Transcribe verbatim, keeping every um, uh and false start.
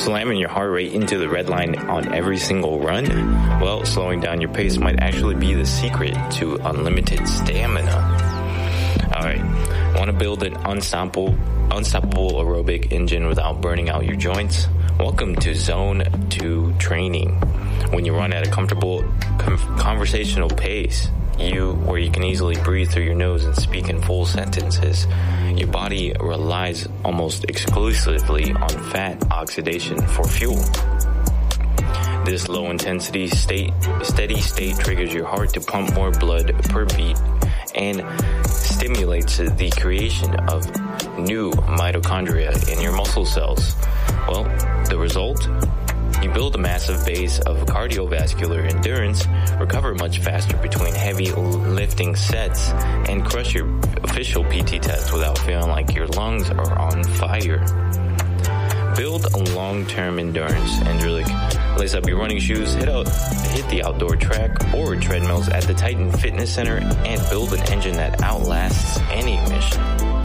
Slamming your heart rate into the red line on every single run? Well, slowing down your pace might actually be the secret to unlimited stamina. Alright, want to build an unstoppable, unstoppable aerobic engine without burning out your joints? Welcome to Zone two Training. When you run at a comfortable com- conversational pace, you where you can easily breathe through your nose and speak in full sentences, your body relies almost exclusively on fat oxidation for fuel. This low intensity state, steady state triggers your heart to pump more blood per beat and stimulates the creation of new mitochondria in your muscle cells. Well, the result? You build a massive base of cardiovascular endurance, recover much faster between heavy lifting sets, and crush your official P T test without feeling like your lungs are on fire. Build a long-term endurance. Andrilic. Lace up your running shoes, hit out, hit the outdoor track or treadmills at the Titan Fitness Center, and build an engine that outlasts any mission.